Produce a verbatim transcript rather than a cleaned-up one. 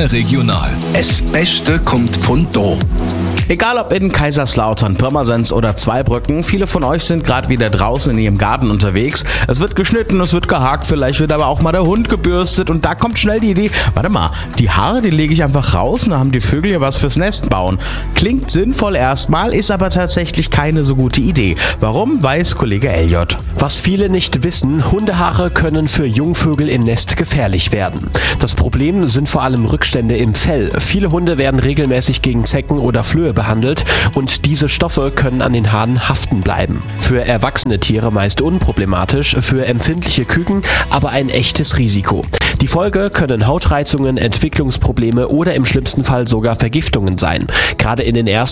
Lokal regional. Es Beste kommt von do. Egal ob in Kaiserslautern, Pirmasens oder Zweibrücken, viele von euch sind gerade wieder draußen in ihrem Garten unterwegs. Es wird geschnitten, es wird gehakt, vielleicht wird aber auch mal der Hund gebürstet und da kommt schnell die Idee, warte mal, die Haare, die lege ich einfach raus und da haben die Vögel ja was fürs Nest bauen. Klingt sinnvoll erstmal, ist aber tatsächlich keine so gute Idee. Warum, weiß Kollege Elliot. Was viele nicht wissen, Hundehaare können für Jungvögel im Nest gefährlich werden. Das Problem sind vor allem Rückstände im Fell. Viele Hunde werden regelmäßig gegen Zecken oder Flöhe behandelt und diese Stoffe können an den Haaren haften bleiben. Für erwachsene Tiere meist unproblematisch, für empfindliche Küken aber ein echtes Risiko. Die Folge können Hautreizungen, Entwicklungsprobleme oder im schlimmsten Fall sogar Vergiftungen sein. Gerade in den ersten